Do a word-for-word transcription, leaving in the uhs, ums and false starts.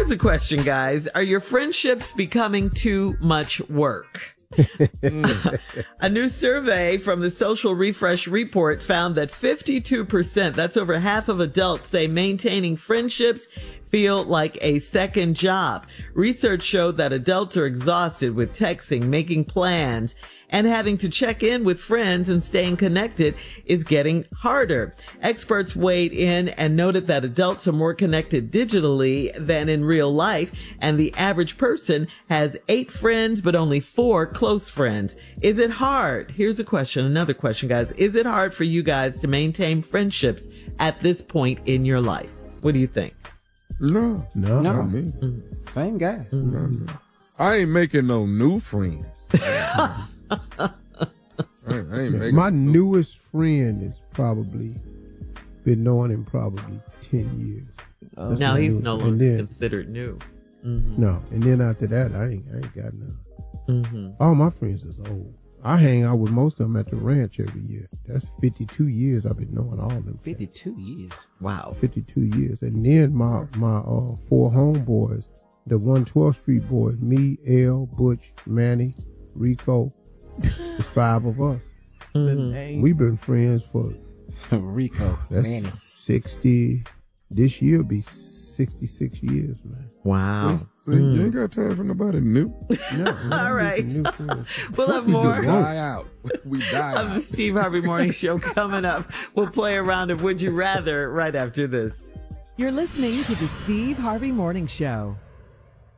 Here's a question, guys. Are your friendships becoming too much work? A new survey from the Social Refresh Report found that fifty-two percent, that's over half of adults, say maintaining friendships feel like a second job. Research showed that adults are exhausted with texting, making plans, and having to check in with friends and staying connected is getting harder. Experts weighed in and noted that adults are more connected digitally than in real life, and the average person has eight friends but only four close friends. Is it hard? Here's a question, another question, guys. Is it hard for you guys to maintain friendships at this point in your life? What do you think? No, no, not no. me. Mm-hmm. Same guy. Mm-hmm. No, no. I ain't making no new friends. I ain't, I ain't making My no newest friend is probably been knowing him probably ten years. Uh, now he's no longer then, considered new. Mm-hmm. No, and then after that, I ain't, I ain't got none. Mm-hmm. All my friends is old. I hang out with most of them at the ranch every year. That's fifty-two years I've been knowing all of them. fifty-two years. Wow. fifty-two years. And then my, my uh, four homeboys, the one twelfth Street boys, me, L, Butch, Manny, Rico, the five of us. Mm-hmm. We've been friends for Rico, that's Manny. sixty. This year will be sixty-six years, man. Wow. See, mm. You ain't got time for nobody new. No. All right. We'll have more. We die out. We die of out. the Steve Harvey Morning Show coming up. We'll play a round of Would You Rather right after this. You're listening to the Steve Harvey Morning Show.